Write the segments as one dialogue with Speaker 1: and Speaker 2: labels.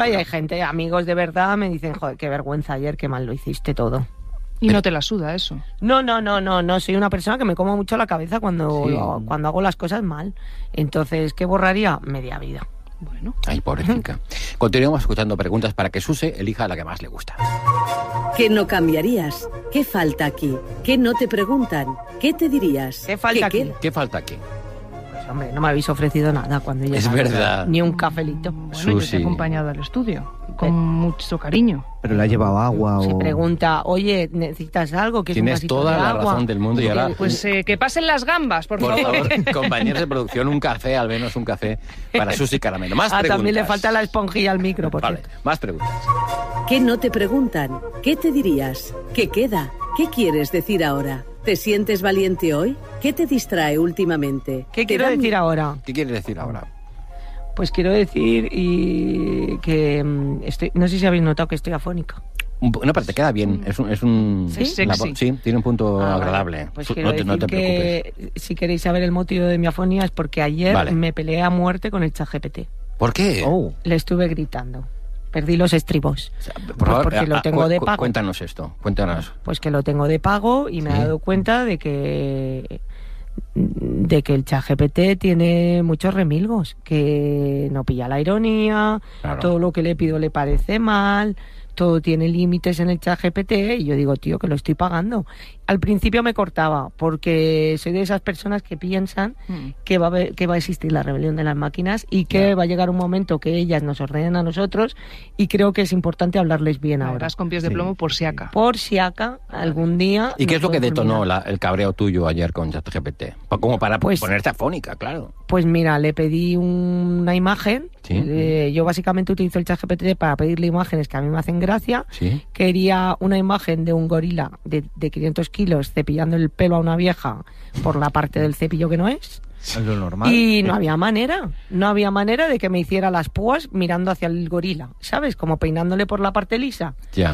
Speaker 1: Y hay gente, amigos de verdad, me dicen, joder, qué vergüenza ayer, qué mal lo hiciste todo.
Speaker 2: Y no te la suda eso.
Speaker 1: No, soy una persona que me como mucho la cabeza cuando hago las cosas mal. Entonces, ¿qué borraría? Media vida.
Speaker 2: Bueno.
Speaker 3: Ay, pobrecita. Continuemos escuchando preguntas para que Suse elija la que más le gusta.
Speaker 4: ¿Qué no cambiarías? ¿Qué falta aquí? ¿Qué no te preguntan? ¿Qué te dirías?
Speaker 1: ¿Qué falta aquí?
Speaker 3: ¿Qué falta aquí?
Speaker 1: Pues hombre, no me habéis ofrecido nada cuando llegaba.
Speaker 3: Es verdad.
Speaker 1: Ni un cafelito.
Speaker 2: Bueno,
Speaker 3: Susi.
Speaker 2: yo te he acompañado al estudio con mucho cariño.
Speaker 5: Pero le ha llevado agua o...
Speaker 1: Se pregunta, oye, ¿necesitas algo? ¿Quieres un
Speaker 3: Tienes
Speaker 1: vasito
Speaker 3: toda
Speaker 1: de
Speaker 3: la
Speaker 1: agua?
Speaker 3: razón del mundo y ahora...
Speaker 2: Pues que pasen las gambas, por
Speaker 3: Por
Speaker 2: favor.
Speaker 3: favor, compañeros de producción, un café, al menos un café para Susi Caramelo. Más preguntas.
Speaker 1: También le falta la esponjilla al micro, por
Speaker 3: Vale,
Speaker 1: cierto.
Speaker 3: más preguntas.
Speaker 4: ¿Qué no te preguntan? ¿Qué te dirías? ¿Qué queda? ¿Qué quieres decir ahora? ¿Te sientes valiente hoy? ¿Qué te distrae últimamente?
Speaker 1: ¿Qué quiero decir ahora?
Speaker 3: ¿Qué quieres decir ahora?
Speaker 1: Pues quiero decir que no sé si habéis notado que estoy afónica.
Speaker 3: No, pero te queda bien. Es un
Speaker 1: ¿Sí?
Speaker 2: Sexy.
Speaker 3: sí, tiene un punto agradable.
Speaker 1: Vale. Pues
Speaker 3: No
Speaker 1: quiero decir
Speaker 3: no te preocupes.
Speaker 1: que si queréis saber el motivo de mi afonía es porque ayer me peleé a muerte con el ChatGPT.
Speaker 3: ¿Por qué?
Speaker 1: Le estuve gritando. Perdí los estribos.
Speaker 3: O sea,
Speaker 1: Pues porque lo tengo de pago.
Speaker 3: Cuéntanos esto, cuéntanos.
Speaker 1: Pues que lo tengo de pago y me he dado cuenta de que el ChatGPT tiene muchos remilgos, que no pilla la ironía, todo lo que le pido le parece mal, todo tiene límites en el ChatGPT y yo digo, tío, que lo estoy pagando. Al principio me cortaba porque soy de esas personas que piensan que va a existir la rebelión de las máquinas y que va a llegar un momento que ellas nos ordenen a nosotros y creo que es importante hablarles bien ahora.
Speaker 2: Vas con pies de plomo por si acá.
Speaker 1: Por si acá, algún día...
Speaker 3: ¿Y qué es lo que
Speaker 1: puede
Speaker 3: detonó
Speaker 1: culminar.
Speaker 3: el cabreo tuyo ayer con ChatGPT? Como para ponerte afónica, claro.
Speaker 1: Pues mira, le pedí una imagen. Yo básicamente utilizo el ChatGPT para pedirle imágenes que a mí me hacen gracia.
Speaker 3: Sí.
Speaker 1: Quería una imagen de un gorila de 500 kilos cepillando el pelo a una vieja por la parte del cepillo que no es.
Speaker 5: Es lo normal.
Speaker 1: Y no había manera de que me hiciera las púas mirando hacia el gorila, ¿sabes? Como peinándole por la parte lisa.
Speaker 3: Ya.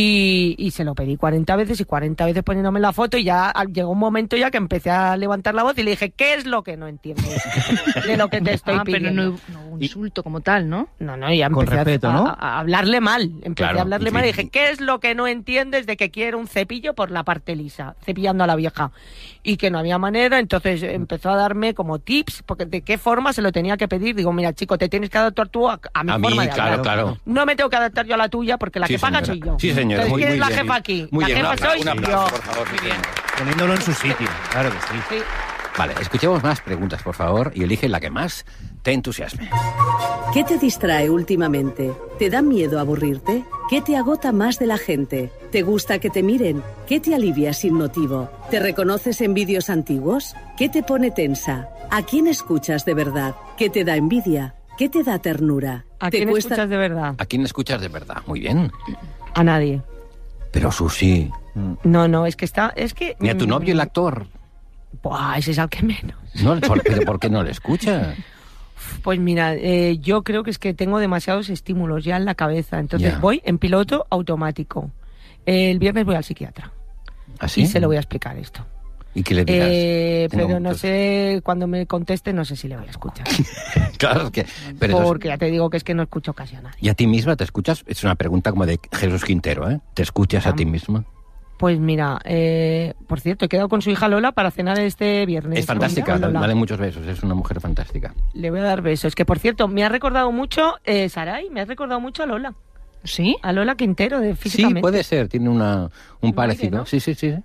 Speaker 1: Y se lo pedí 40 veces y 40 veces poniéndome la foto y ya llegó un momento ya que empecé a levantar la voz y le dije, ¿qué es lo que no entiendes de lo que te estoy pidiendo?
Speaker 2: Pero no un insulto como tal, ¿no?
Speaker 1: No, ya
Speaker 5: Con
Speaker 1: empecé
Speaker 5: respeto,
Speaker 1: a hablarle mal.
Speaker 3: Claro,
Speaker 1: a hablarle mal y
Speaker 3: sí.
Speaker 1: dije, ¿qué es lo que no entiendes de que quiero un cepillo por la parte lisa? Cepillando a la vieja. Y que no había manera, entonces empezó a darme como tips, porque de qué forma se lo tenía que pedir. Digo, mira, chico, te tienes que adaptar tú a mi forma de hablar.
Speaker 3: Claro.
Speaker 1: No me tengo que adaptar yo a la tuya, porque la que paga soy yo.
Speaker 3: Sí, señora.
Speaker 1: Entonces,
Speaker 3: Muy
Speaker 1: ¿quién es la
Speaker 3: bien.
Speaker 1: jefa aquí?
Speaker 3: Muy
Speaker 1: La
Speaker 3: bien,
Speaker 1: jefa soy
Speaker 3: un aplauso,
Speaker 1: yo.
Speaker 3: por favor. Muy bien.
Speaker 5: Poniéndolo en su sitio, claro que sí.
Speaker 1: Sí.
Speaker 3: Vale, escuchemos más preguntas, por favor, y elige la que más te entusiasme.
Speaker 4: ¿Qué te distrae últimamente? ¿Te da miedo aburrirte? ¿Qué te agota más de la gente? ¿Te gusta que te miren? ¿Qué te alivia sin motivo? ¿Te reconoces en vídeos antiguos? ¿Qué te pone tensa? ¿A quién escuchas de verdad? ¿Qué te da envidia? ¿Qué te da ternura?
Speaker 1: ¿A
Speaker 4: ¿Te
Speaker 1: quién
Speaker 4: cuesta...
Speaker 1: escuchas de verdad?
Speaker 3: ¿A quién escuchas de verdad? Muy bien.
Speaker 1: A nadie.
Speaker 3: Pero Susi,
Speaker 1: No, es que
Speaker 3: ni a tu novio el actor.
Speaker 1: Buah, ese es al que menos.
Speaker 3: No, pero ¿por qué no le escucha?
Speaker 1: Pues mira, yo creo que es que tengo demasiados estímulos ya en la cabeza, entonces
Speaker 3: Ya.
Speaker 1: voy en piloto automático. El viernes voy al psiquiatra
Speaker 3: ¿Así?
Speaker 1: y se lo voy a explicar esto.
Speaker 3: ¿Y qué le dirás?
Speaker 1: Pero no sé, cuando me conteste no sé si le voy a escuchar.
Speaker 3: Claro, que... Pero eso
Speaker 1: Porque ya te digo que es que no escucho casi a nadie.
Speaker 3: ¿Y a ti misma te escuchas? Es una pregunta como de Jesús Quintero, ¿eh? ¿Te escuchas a ti misma?
Speaker 1: Pues mira, por cierto, he quedado con su hija Lola para cenar este viernes.
Speaker 3: Es fantástica,
Speaker 1: Con Lola.
Speaker 3: dale muchos besos, es una mujer fantástica.
Speaker 1: Le voy a dar besos. Que por cierto, me ha recordado mucho, Saray, me ha recordado mucho a Lola.
Speaker 2: ¿Sí?
Speaker 1: A Lola Quintero, físicamente.
Speaker 3: Sí, puede ser, tiene un parecido.
Speaker 1: ¿no?
Speaker 3: Sí.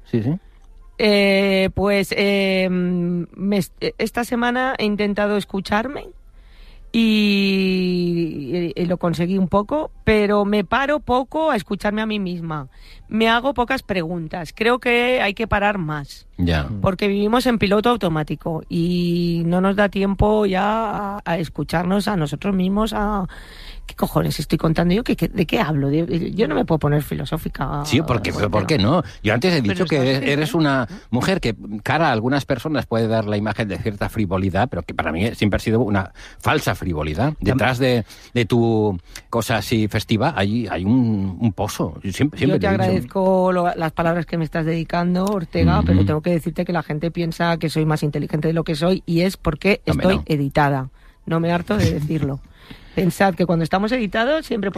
Speaker 1: Pues esta semana he intentado escucharme y lo conseguí un poco, pero me paro poco a escucharme a mí misma. Me hago pocas preguntas. Creo que hay que parar más.
Speaker 3: Ya.
Speaker 1: Porque vivimos en piloto automático y no nos da tiempo ya a escucharnos a nosotros mismos. ¿Qué cojones estoy contando yo? ¿De qué hablo? Yo no me puedo poner filosófica.
Speaker 3: Sí, ¿por qué no? Yo antes he dicho que eres una mujer que, cara a algunas personas, puede dar la imagen de cierta frivolidad, pero que para mí siempre ha sido una falsa frivolidad. Detrás de tu cosa así festiva hay un pozo. Siempre
Speaker 1: yo te
Speaker 3: he dicho.
Speaker 1: agradezco las palabras que me estás dedicando, Ortega, pero tengo que decirte que la gente piensa que soy más inteligente de lo que soy y es porque estoy editada. No me harto de decirlo. Pensad que cuando estamos editados siempre